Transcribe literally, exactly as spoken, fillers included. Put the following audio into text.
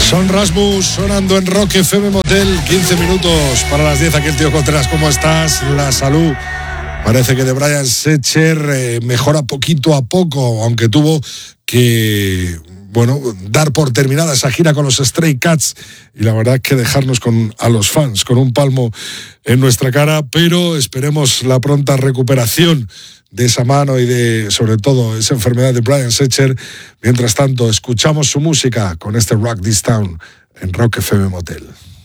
Son Rasmus sonando en Rock F M Motel, quince minutos para las diez. Aquí el tío Contreras, ¿cómo estás? La salud parece que de Brian Setzer eh, mejora poquito a poco, aunque tuvo que, bueno, dar por terminada esa gira con los Stray Cats y la verdad que dejarnos con, a los fans con un palmo en nuestra cara, pero esperemos la pronta recuperación de esa mano y de, sobre todo, esa enfermedad de Brian Setzer. Mientras tanto, escuchamos su música con este Rock This Town en Rock F M Motel.